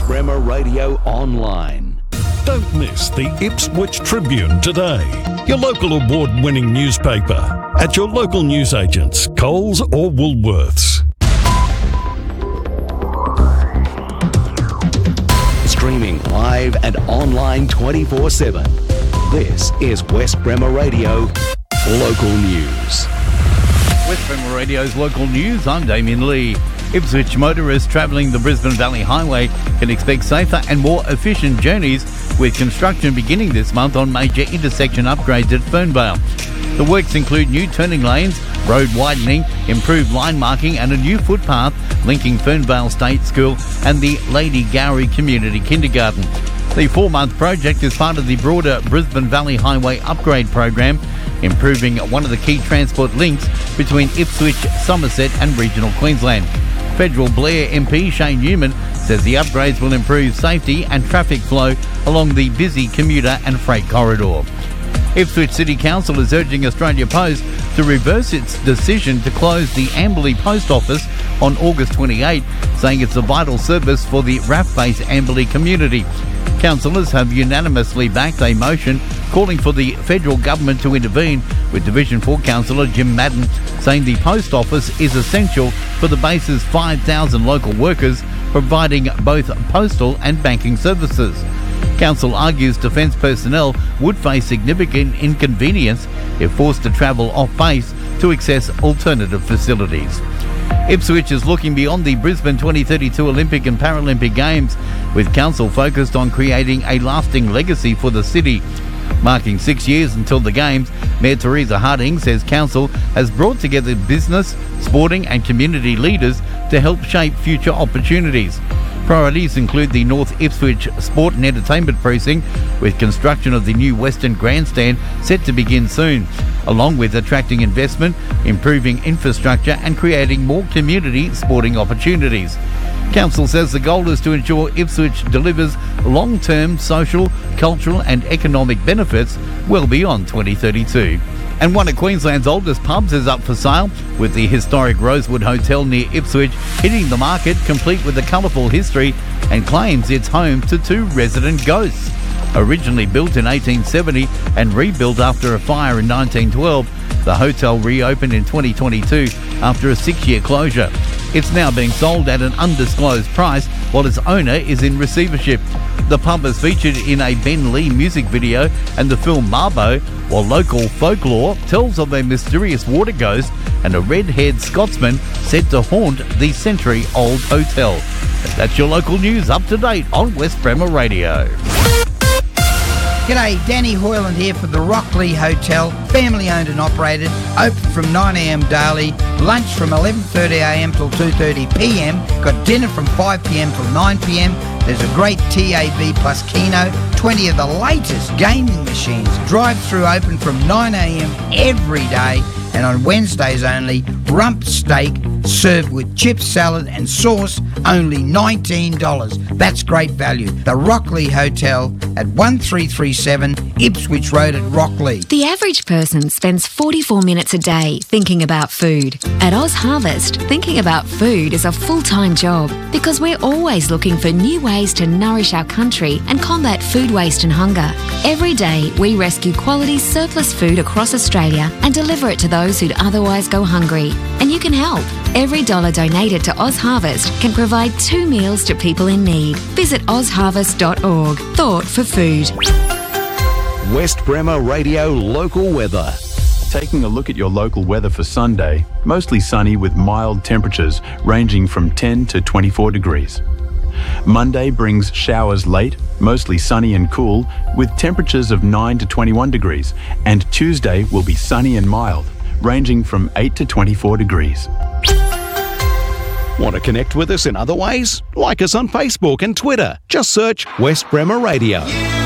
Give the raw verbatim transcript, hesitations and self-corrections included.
Bremer Radio Online. Don't miss the Ipswich Tribune today, your local award-winning newspaper, at your local newsagents, Coles or Woolworths. Streaming live and online twenty-four seven. This is West Bremer Radio Local News. West Bremer Radio's Local News, I'm Damien Lee. Ipswich motorists travelling the Brisbane Valley Highway can expect safer and more efficient journeys, with construction beginning this month on major intersection upgrades at Fernvale. The works include new turning lanes, road widening, improved line marking and a new footpath linking Fernvale State School and the Lady Gowrie Community Kindergarten. The four-month project is part of the broader Brisbane Valley Highway upgrade program, improving one of the key transport links between Ipswich, Somerset and regional Queensland. Federal Blair M P Shane Newman says the upgrades will improve safety and traffic flow along the busy commuter and freight corridor. Ipswich City Council is urging Australia Post to reverse its decision to close the Amberley Post Office on August twenty-eighth, saying it's a vital service for the R A F-based Amberley community. Councillors have unanimously backed a motion calling for the federal government to intervene, with Division four Councillor Jim Madden saying the post office is essential for the base's five thousand local workers, providing both postal and banking services. Council argues defence personnel would face significant inconvenience if forced to travel off base to access alternative facilities. Ipswich is looking beyond the Brisbane twenty thirty-two Olympic and Paralympic Games, with council focused on creating a lasting legacy for the city. Marking six years until the Games, Mayor Teresa Harding says council has brought together business, sporting and community leaders to help shape future opportunities. Priorities include the North Ipswich Sport and Entertainment Precinct, with construction of the new Western Grandstand set to begin soon, along with attracting investment, improving infrastructure and creating more community sporting opportunities. Council says the goal is to ensure Ipswich delivers long-term social, cultural and economic benefits well beyond twenty thirty-two. And one of Queensland's oldest pubs is up for sale, with the historic Rosewood Hotel near Ipswich hitting the market, complete with a colourful history, and claims it's home to two resident ghosts. Originally built in eighteen seventy and rebuilt after a fire in nineteen twelve, the hotel reopened in twenty twenty-two after a six-year closure. It's now being sold at an undisclosed price while its owner is in receivership. The pub is featured in a Ben Lee music video and the film Marbo, while local folklore tells of a mysterious water ghost and a red-haired Scotsman said to haunt the century-old hotel. And that's your local news, up to date on West Bremer Radio. G'day, Danny Hoyland here for the Rockley Hotel, family owned and operated, open from nine a m daily, lunch from eleven thirty a m till two thirty p m, got dinner from five p m till nine p m, there's a great T A B plus Keno, twenty of the latest gaming machines, drive-through open from nine a m every day, and on Wednesdays only, rump steak served with chips, salad and sauce, only nineteen dollars. That's great value. The Rockley Hotel at one three three seven Ipswich Road at Rockley. The average person spends forty-four minutes a day thinking about food. At Oz Harvest, thinking about food is a full-time job, because we're always looking for new ways to nourish our country and combat food waste and hunger. Every day, we rescue quality surplus food across Australia and deliver it to those who'd otherwise go hungry. And you can help. Every dollar donated to Oz Harvest can provide two meals to people in need. Visit oz harvest dot org. Thought for food. West Bremer Radio Local Weather. Taking a look at your local weather for Sunday, mostly sunny with mild temperatures ranging from ten to twenty-four degrees. Monday brings showers late, mostly sunny and cool, with temperatures of nine to twenty-one degrees, and Tuesday will be sunny and mild, ranging from eight to twenty-four degrees. Want to connect with us in other ways? Like us on Facebook and Twitter. Just search West Bremer Radio.